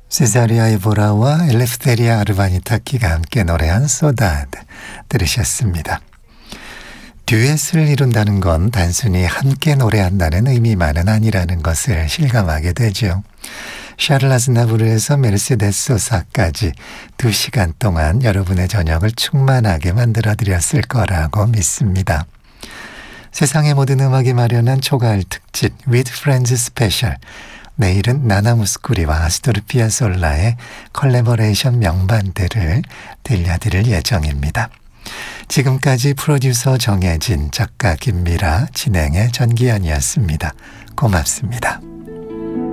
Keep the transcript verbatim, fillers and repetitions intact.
세자리아 에보라와 엘레프테리아 아르바니타키가 함께 노래한 소다드 들으셨습니다. 듀엣을 이룬다는 건 단순히 함께 노래한다는 의미만은 아니라는 것을 실감하게 되죠. 샤를 아즈나부르에서 메르세데스 소사까지 두 시간 동안 여러분의 저녁을 충만하게 만들어드렸을 거라고 믿습니다. 세상의 모든 음악이 마련한 초가을 특집 With Friends 스페셜, 내일은 나나 무스쿠리와 아스토르 피아솔라의 컬래버레이션 명반들을 들려드릴 예정입니다. 지금까지 프로듀서 정혜진, 작가 김미라, 진행의 전기현이었습니다. 고맙습니다.